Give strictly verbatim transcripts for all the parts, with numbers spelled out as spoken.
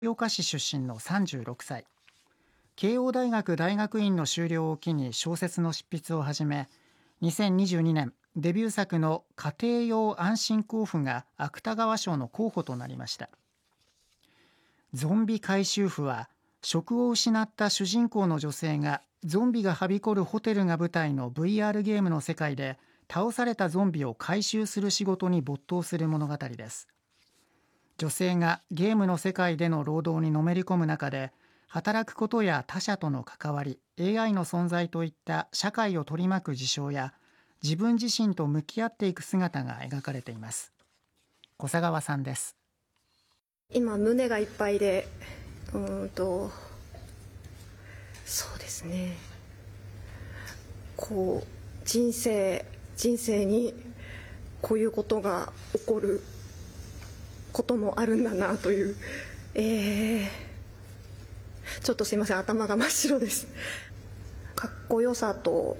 岡市出身のさんじゅうろくさい、慶応大学大学院の修了を機に小説の執筆を始め、にせんにじゅうにねんデビュー作の家庭用安心坑夫が芥川賞の候補となりました。ゾンビ回収夫は、職を失った主人公の女性がゾンビがはびこるホテルが舞台の ブイアール ゲームの世界で倒されたゾンビを回収する仕事に没頭する物語です。女性がゲームの世界での労働にのめり込む中で、働くことや他者との関わり、 エーアイ の存在といった社会を取り巻く事象や自分自身と向き合っていく姿が描かれています。小佐川さんです。 今胸がいっぱいで、うーんとそうですね、こう人生人生にこういうことが起こることもあるんだなという、えー、ちょっとすいません、頭が真っ白です。かっこよさと、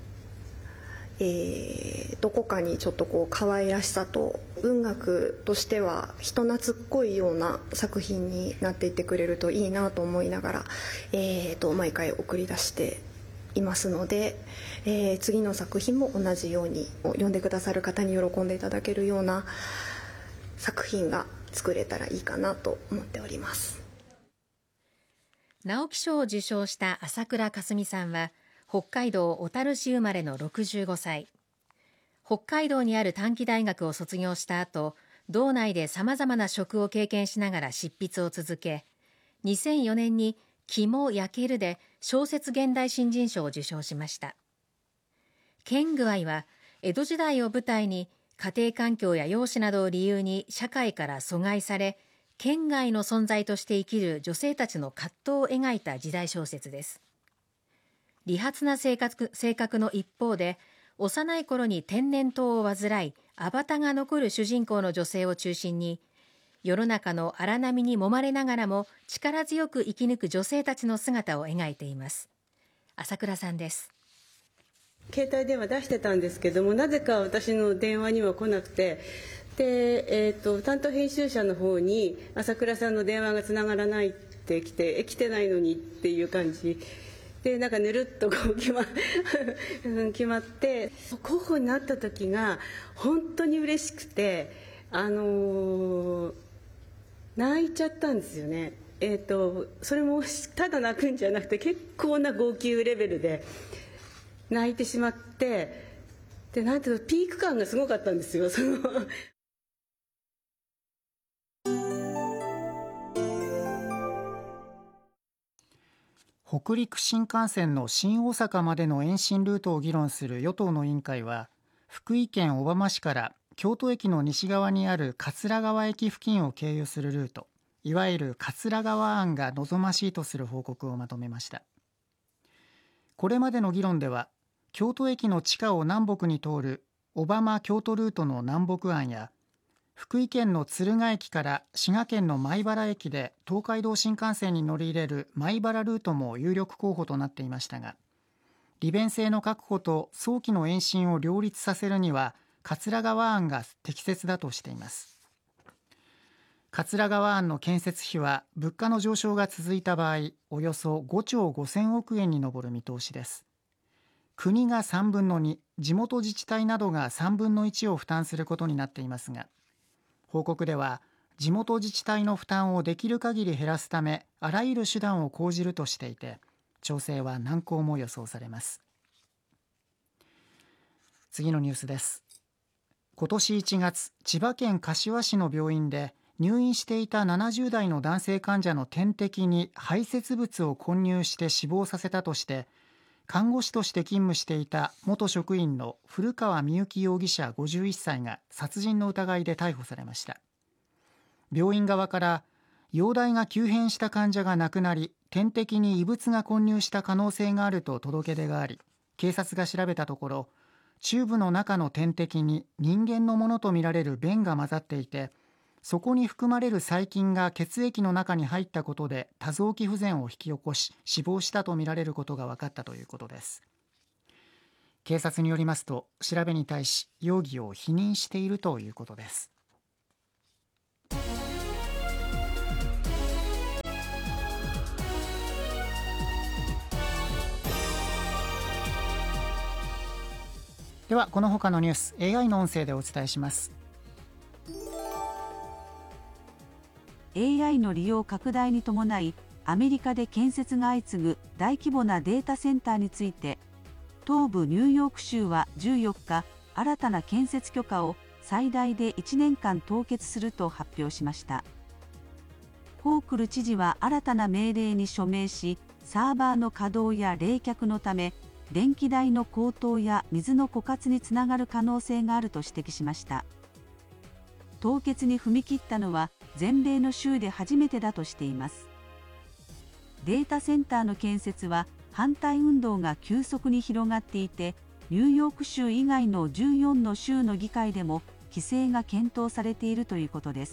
えー、どこかにちょっとこう可愛らしさと、文学としては人懐っこいような作品になっていってくれるといいなと思いながら、えー、と毎回送り出していますので、えー、次の作品も同じように読んでくださる方に喜んでいただけるような作品が作れたらいいかなと思っております。 直木賞を受賞した朝倉かすみさんは、北海道小樽市生まれのろくじゅうごさい。北海道にある短期大学を卒業した後、道内で様々な職を経験しながら執筆を続け、にせんよねんに肝焼けるで小説現代新人賞を受賞しました。剣具合は、江戸時代を舞台に家庭環境や容姿などを理由に社会から阻害され、県外の存在として生きる女性たちの葛藤を描いた時代小説です。利発な性格、性格の一方で、幼い頃に天然痘を患い、あばたが残る主人公の女性を中心に、世の中の荒波に揉まれながらも力強く生き抜く女性たちの姿を描いています。朝倉さんです。 携帯電話出してたんですけども、なぜか私の電話には来なくて、で、えーと、担当編集者の方に朝倉さんの電話がつながらないって来て、え来てないのにっていう感じで、なんかぬるっとこう決ま決まって候補になった時が本当に嬉しくて、あのー、泣いちゃったんですよね。えーと、それもただ泣くんじゃなくて、結構な号泣レベルで泣いてしまって、でなんていうの、ピーク感がすごかったんですよ。その北陸新幹線の新大阪までの延伸ルートを議論する与党の委員会は、福井県小浜市から京都駅の西側にある桂川駅付近を経由するルート、いわゆる桂川案が望ましいとする報告をまとめました。これまでの議論では、京都駅の地下を南北に通る小浜京都ルートの南北案や、福井県の敦賀駅から滋賀県の米原駅で東海道新幹線に乗り入れる米原ルートも有力候補となっていましたが、利便性の確保と早期の延伸を両立させるには桂川案が適切だとしています。桂川案の建設費は物価の上昇が続いた場合、およそごちょうごせんおくえんに上る見通しです。国がさんぶんのに、地元自治体などがさんぶんのいちを負担することになっていますが、報告では地元自治体の負担をできる限り減らすため、あらゆる手段を講じるとしていて、調整は難航も予想されます。次のニュースです。今年いちがつ、千葉県柏市の病院で入院していたななじゅうだいの男性患者の点滴に排泄物を混入して死亡させたとして、看護師として勤務していた元職員の古川美幸容疑者ごじゅういっさいが殺人の疑いで逮捕されました。病院側から、容体が急変した患者が亡くなり、点滴に異物が混入した可能性があると届け出があり、警察が調べたところ、チューブの中の点滴に人間のものとみられる便が混ざっていて、そこに含まれる細菌が血液の中に入ったことで多臓器不全を引き起こし、死亡したとみられることが分かったということです。警察によりますと、調べに対し容疑を否認しているということです。 ではこの他のニュース エーアイ の音声でお伝えします。 エーアイ の利用拡大に伴いアメリカで建設が相次ぐ大規模なデータセンターについて、東部ニューヨーク州はじゅうよっか新たな建設許可を最大でいちねんかん凍結すると発表しました。ホークル知事は新たな命令に署名し、サーバーの稼働や冷却のため電気代の高騰や水の枯渇につながる可能性があると指摘しました。凍結に踏み切ったのは全米の州で初めてだとしています。データセンターの建設は反対運動が急速に広がっていて、ニューヨーク州以外のじゅうよんの州の議会でも規制が検討されているということです。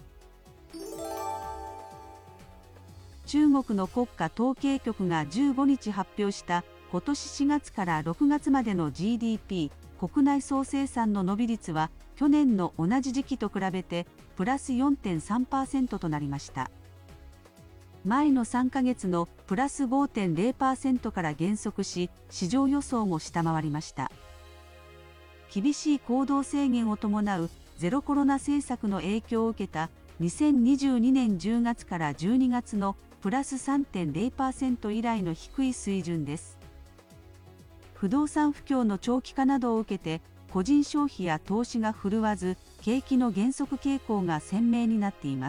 中国の国家統計局がじゅうごにち発表した今年しがつからろくがつまでの ジーディーピー 国内総生産の伸び率は去年の同じ時期と比べてプラス よんてんさんパーセント となりました。前のさんかげつのプラス ごてんゼロパーセント から減速し、市場予想も下回りました。厳しい行動制限を伴うゼロコロナ政策の影響を受けたにせんにじゅうにねんじゅうがつからじゅうにがつのプラス さんてんゼロパーセント 以来の低い水準です。不動産不況の長期化などを受けて、個人消費や投資が振るわず、景気の減速傾向が鮮明になっています。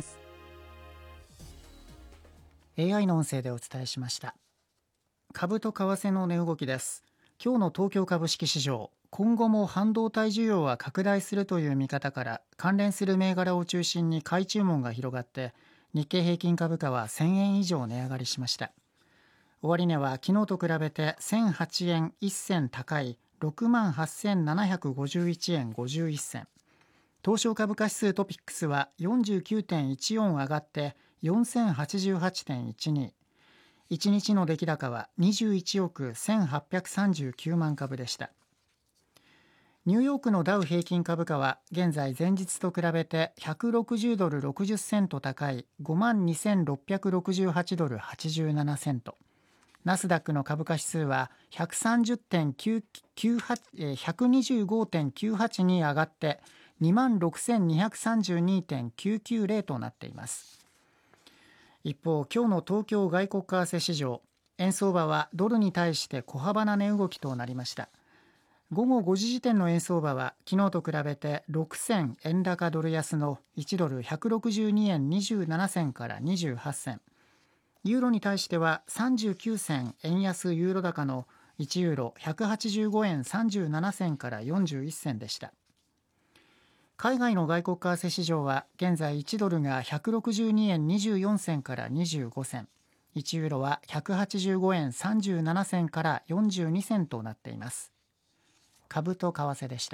エーアイ の音声でお伝えしました。株と為替の値動きです。今日の東京株式市場、今後も半導体需要は拡大するという見方から関連する銘柄を中心に買い注文が広がって、日経平均株価はせんえん以上値上がりしました。終値は昨日と比べてせんはちえんいっ銭高い ろくまんはっせんななひゃくごじゅういちえんごじゅういっ銭。東証株価指数トピックスは よんじゅうきゅうてんいちよん 上がってよんせんはちじゅうはちてんいちに。いちにちの出来高はにじゅういちおくせんはっぴゃくさんじゅうきゅうまん株でした。ニューヨークのダウ平均株価は現在前日と比べてひゃくろくじゅうドルろくじゅっセント高い ごまんにせんろっぴゃくろくじゅうはちドルはちじゅうななセント。ナスダックの株価指数は ひゃくにじゅうごてんきゅうはち に上がって にまんろくせんにひゃくさんじゅうにてんきゅうきゅうゼロ となっています。一方、今日の東京外国為替市場、円相場はドルに対して小幅な値動きとなりました。午後ごじ時点の円相場は昨日と比べてろく銭円高ドル安のいちドルひゃくろくじゅうにえんにじゅうなな銭からにじゅうはち銭、ユーロに対してはさんじゅうきゅう銭円安ユーロ高のいちユーロひゃくはちじゅうごえんさんじゅうなな銭からよんじゅういっ銭でした。海外の外国為替市場は現在いちドルがひゃくろくじゅうにえんにじゅうよん銭からにじゅうご銭、いちユーロはひゃくはちじゅうごえんさんじゅうなな銭からよんじゅうに銭となっています。株と為替でした。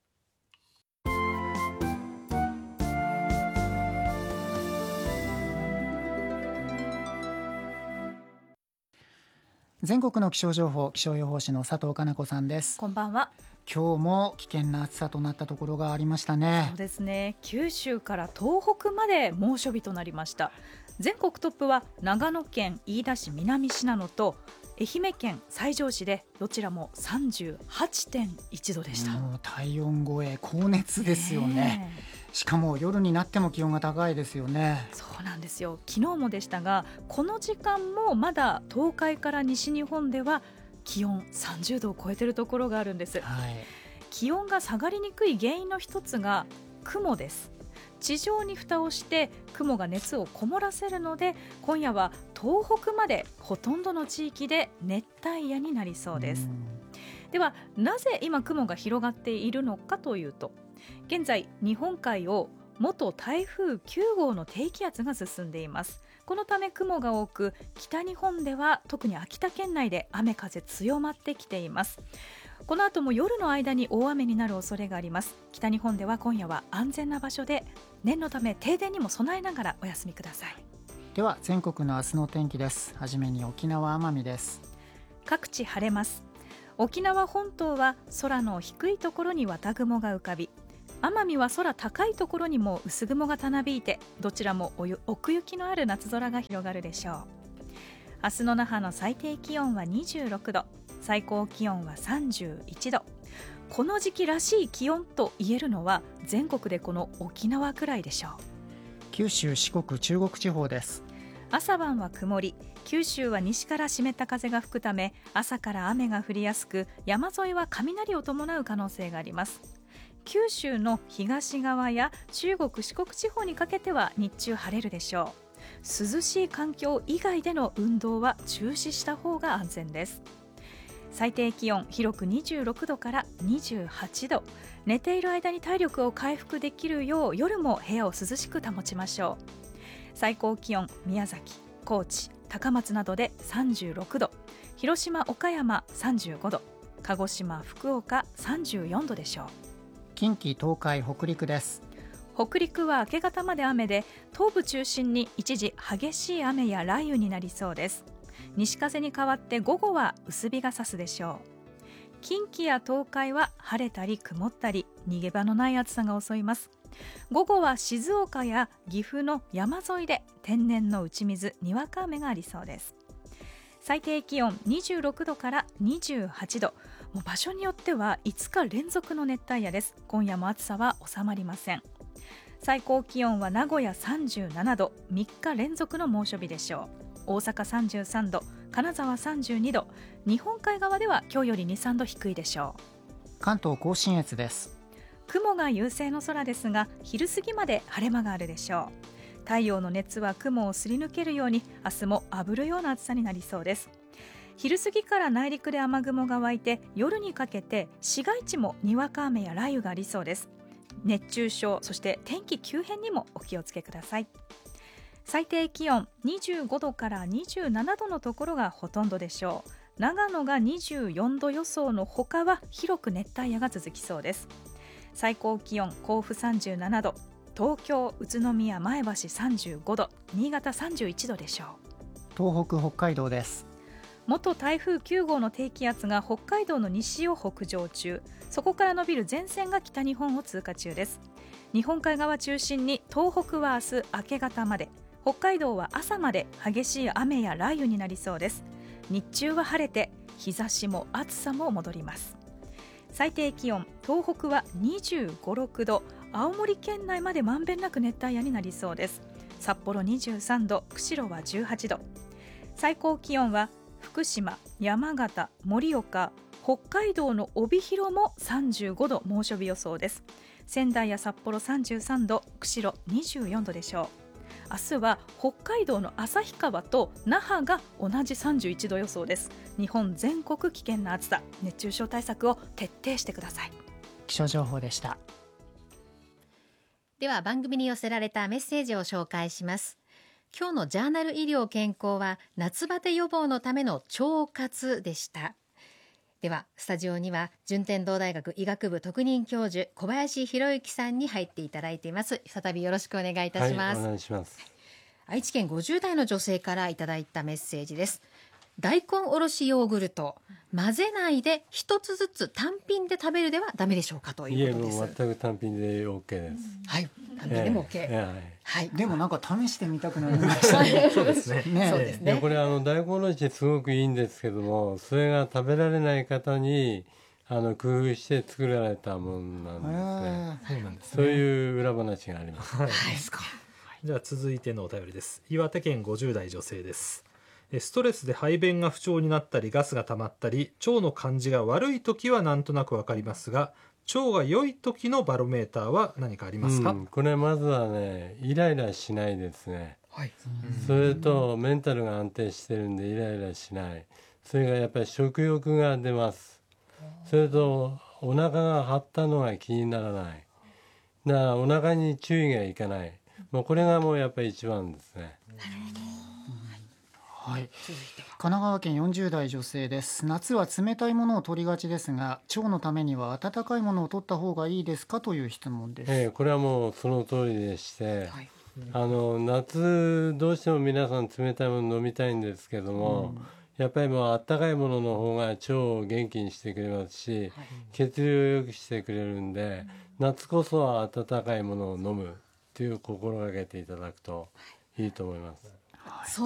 全国の気象情報、気象予報士の佐藤かな子さんです。 こんばんは。 今日も危険な暑さとなったところがありましたね。 そうですね。九州から東北まで猛暑日となりました。全国トップは長野県飯田市南信濃と愛媛県西条市でどちらも さんじゅうはちてんいちどでした。 もう体温超え、高熱ですよね。しかも夜になっても気温が高いですよね。 そうなんですよ。昨日もでしたが、この時間もまだ東海から西日本では気温さんじゅうどを超えているところがあるんです、はい、気温が下がりにくい原因の一つが雲です。地上に蓋をして雲が熱をこもらせるので、今夜は東北までほとんどの地域で熱帯夜になりそうです。ではなぜ今雲が広がっているのかというと、現在日本海を元台風きゅう号の低気圧が進んでいます。このため雲が多く、北日本では特に秋田県内で雨風強まってきています。この後も夜の間に大雨になる恐れがあります。北日本では今夜は安全な場所で念のため停電にも備えながらお休みください。 では全国の明日の天気です。はじめに沖縄奄美です。 各地晴れます。沖縄本島は空の低いところに綿雲が浮かび、奄美は空高いところにも薄雲がたなびいて、どちらも奥行きのある夏空が広がるでしょう。明日の那覇の最低気温はにじゅうろくど、最高気温はさんじゅういちど、 この時期らしい気温と言えるのは全国でこの沖縄くらいでしょう。 九州、四国、中国地方です。 朝晩は曇り、九州は西から湿った風が吹くため朝から雨が降りやすく、山沿いは雷を伴う可能性があります。九州の東側や中国四国地方にかけては日中晴れるでしょう。涼しい環境以外での運動は中止した方が安全です。最低気温広くにじゅうろくどからにじゅうはちど、寝ている間に体力を回復できるよう夜も部屋を涼しく保ちましょう。最高気温宮崎、高知、高松などでさんじゅうろくど、広島、岡山さんじゅうごど、鹿児島、福岡さんじゅうよんどでしょう。 近畿、東海、北陸です。 北陸は明け方まで雨で、東部中心に一時激しい雨や雷雨になりそうです。西風に変わって午後は薄日が差すでしょう。近畿や東海は晴れたり曇ったり、逃げ場のない暑さが襲います。午後は静岡や岐阜の山沿いで天然の打ち水、にわか雨がありそうです。最低気温にじゅうろくどからにじゅうはちど、もう場所によってはいつか連続の熱帯夜です。今夜も暑さは収まりません。最高気温は名古屋さんじゅうななど、みっか連続の猛暑日でしょう。大阪さんじゅうさんど、金沢さんじゅうにど、日本海側では今日よりに、さんど低いでしょう。 関東甲信越です。 雲が優勢の空ですが、昼過ぎまで晴れ間があるでしょう。太陽の熱は雲をすり抜けるように明日も炙るような暑さになりそうです。昼過ぎから内陸で雨雲が湧いて、夜にかけて市街地もにわか雨や雷雨がありそうです。熱中症、そして天気急変にもお気をつけください。最低気温にじゅうごどからにじゅうななどのところがほとんどでしょう。長野がにじゅうよんど予想のほかは広く熱帯夜が続きそうです。最高気温甲府さんじゅうななど、東京、宇都宮、前橋さんじゅうごど、新潟さんじゅういちどでしょう。 東北、北海道です。 元台風きゅうごうの低気圧が北海道の西を北上中、そこから伸びる前線が北日本を通過中です。日本海側中心に東北は明日明け方まで、北海道は朝まで激しい雨や雷雨になりそうです。日中は晴れて日差しも暑さも戻ります。最低気温東北はにじゅうご、ろくど、青森県内までまんべんなく熱帯夜になりそうです。札幌にじゅうさんど、釧路はじゅうはちど、最高気温は福島、山形、盛岡、北海道の帯広もさんじゅうごど、猛暑日予想です。仙台や札幌さんじゅうさんど、釧路にじゅうよんどでしょう。明日は北海道の旭川と那覇が同じさんじゅういちど予想です。日本全国危険な暑さ、熱中症対策を徹底してください。 気象情報でした。 では番組に寄せられたメッセージを紹介します。今日のジャーナル医療健康は夏バテ予防のための腸活でした。ではスタジオには順天堂大学医学部特任教授小林博之さんに入っていただいています。再びよろしくお願いいたします。 はい、お願いします。 愛知県ごじゅうだいの女性からいただいたメッセージです。大根おろしヨーグルト、混ぜないで一つずつ単品で食べるではダメでしょうか、ということです。 いえ、もう全く単品で OK です。 はい、単品でも OK、 えーえーはい、 でもなんか試してみたくなりましたね。 そうですね。 ね、 そうですね。 これあの大根おろしすごくいいんですけども、それが食べられない方にあの工夫して作られたものなんですね。 そうなんですね。 そういう裏話があります。 はい、ですか。じゃあ続いてのお便りです。岩手県ごじゅうだい女性です。ストレスで排便が不調になったりガスが溜まったり腸の感じが悪い時はなんとなくわかりますが、腸が良い時のバロメーターは何かありますか？ うん、これまずはね、イライラしないですね。 はい、 それとメンタルが安定してるんでイライラしない。それがやっぱり食欲が出ます。それとお腹が張ったのが気にならない。だからお腹に注意がいかない。もうこれがもうやっぱり一番ですね。 なるほど。 はい、神奈川県よんじゅうだい女性です。夏は冷たいものを取りがちですが、腸のためには温かいものを取った方がいいですか、という質問です。 ええ、これはもうその通りでして、 はい、 あの夏どうしても皆さん冷たいもの飲みたいんですけども、うん、やっぱりもう温かいものの方が腸を元気にしてくれますし、はい、血流を良くしてくれるんで、うん、夏こそは温かいものを飲むという心がけていただくといいと思います。